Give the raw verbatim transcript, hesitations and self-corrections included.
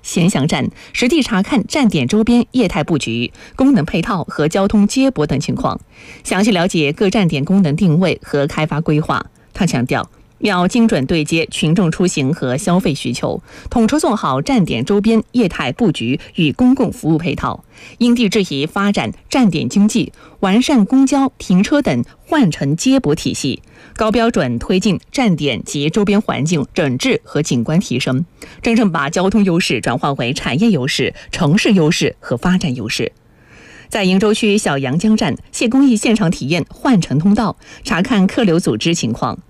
咸祥站，实地查看站点周边业态布局、功能配套和交通接驳等情况，详细了解各站点功能定位和开发规划。他强调，要精准对接群众出行和消费需求，统筹做好站点周边业态布局与公共服务配套，因地制宜发展站点经济，完善公交、停车等换乘接驳体系，高标准推进站点及周边环境整治和景观提升，真正把交通优势转化为产业优势、城市优势和发展优势。在鄞州区小杨江站，谢公益现场体验换乘通道，查看客流组织情况，